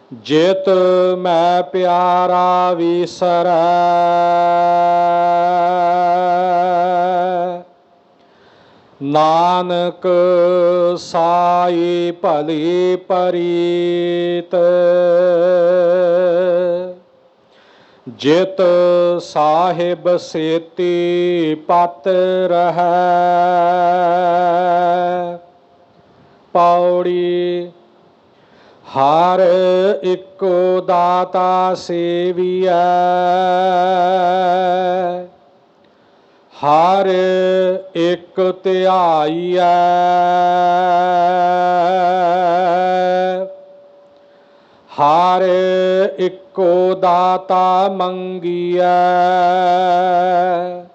ਜਿਤ ਮੈਂ ਪਿਆਰਾ ਵਿਸਰੈ, ਨਾਨਕ ਸਾਈ ਭਲੀ ਪਰੀਤ। ਜਿਤ ਸਾਹਿਬ ਸੇਤੀ ਪਤ ਰਹੈ, ਪੌੜੀ ਹਰ ਇੱਕੋ ਦਾਤਾ ਸੇਵੀਐ, ਹਰ ਇੱਕ ਧਿਆਈਐ, ਹਰ ਇੱਕੋ ਦਾਤਾ ਮੰਗੀਐ।